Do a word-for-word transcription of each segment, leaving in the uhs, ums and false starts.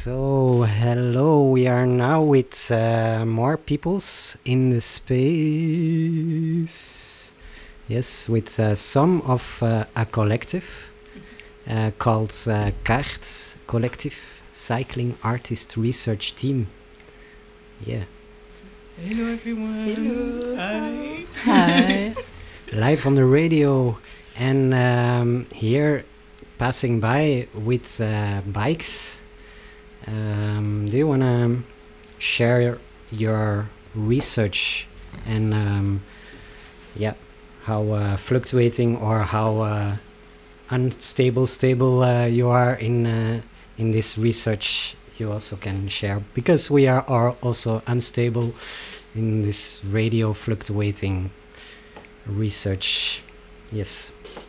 So, hello, we are now with uh, more peoples in the space. Yes, with uh, some of uh, a collective uh, called uh, Kaart Collective Cycling Artist Research Team. Yeah. Hello everyone. Hello. Hi. Hi. Live on the radio and um, here passing by with uh, bikes. Um, do you want to share your research and um, yeah, how uh, fluctuating or how uh, unstable, stable uh, you are in uh, in this research? You also can share because we are, are also unstable in this radio fluctuating research. Yes.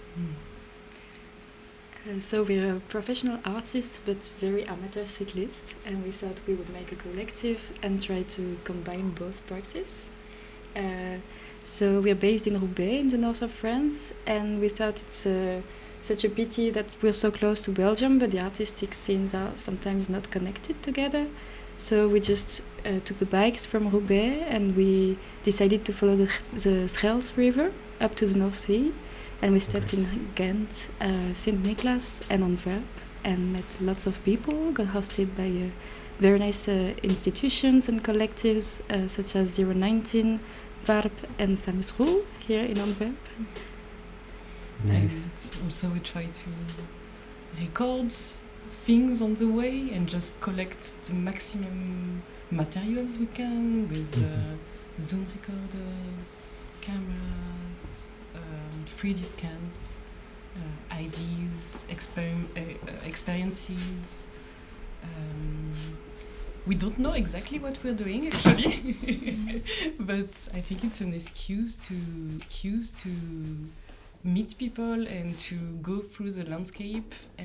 Uh, so we're professional artists but very amateur cyclists, and we thought we would make a collective and try to combine both practice. Uh, so we're based in Roubaix in the north of France, and we thought it's uh, such a pity that we're so close to Belgium but the artistic scenes are sometimes not connected together. So we just uh, took the bikes from Roubaix and we decided to follow the, the Scheldt River up to the North Sea. And we stepped Right. in Ghent, uh, Saint Nicholas and Antwerp and met lots of people, got hosted by uh, very nice uh, institutions and collectives uh, such as zero nineteen, Varp and Samusroel here in Antwerp. Nice. And also we try to record things on the way and just collect the maximum materials we can with uh, Zoom recorders, cameras, um, three D scans, uh, I Ds, exper- uh, uh, experiences. Um, we don't know exactly what we're doing actually, but I think it's an excuse to excuse to meet people and to go through the landscape